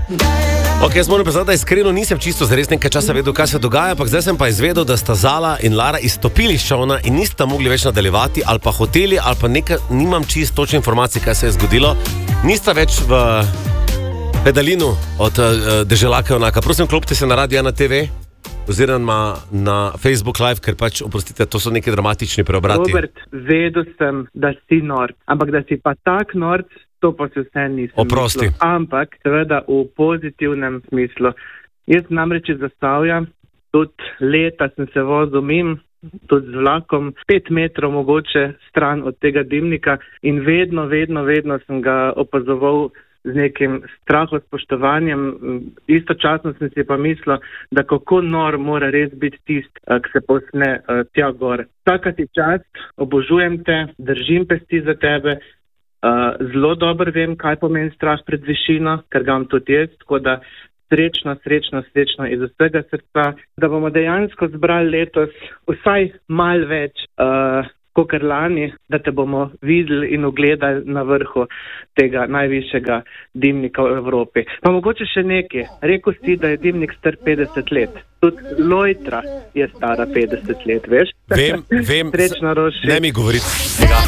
Ok, jaz moram priznati, da iskreno nisem čisto zares nekaj časa vedel, kaj se dogaja, ampak zdaj sem pa izvedel, da sta Zala in Lara izstopili iz čovna in nista mogli več nadaljevati, ali pa hoteli, ali pa nekaj, nimam čisto točne informacije, kaj se je zgodilo. Nista več v pedalinu od Deželaka Junaka. Prosim, klopite se na Radio 1 TV oziroma na Facebook Live, ker pač, oprostite, to so neki dramatični preobrati. Robert, vedel sem, da si nord, ampak da si pa tak nord, to pa se vse nisem Oprosti. mislil. Ampak seveda v pozitivnem smislu. Jaz namreč iz Zasavja, tudi leta sem se vozil mimo, tudi z vlakom, 5 metrov mogoče stran od tega dimnika in vedno sem ga opazoval z nekim strahospoštovanjem. Istočasno sem si pa mislil, da kako nor mora res biti tist, ki se posne tja gor. Vsaka ti čast, obožujem te, držim pesti za tebe, zelo dobro vem, kaj pomeni strah pred višino, ker ga imam tudi jaz, tako da srečno iz vsega srca, da bomo dejansko zbrali letos vsaj malo več kakor lani, da te bomo videli in ogledali na vrhu tega najvišjega dimnika v Evropi. Pa mogoče še nekaj. Rekel si, da je dimnik star 50 let. Tudi Lojtra je stara 50 let, veš? Vem, Srečno, Roši. ne mi govoriti tega.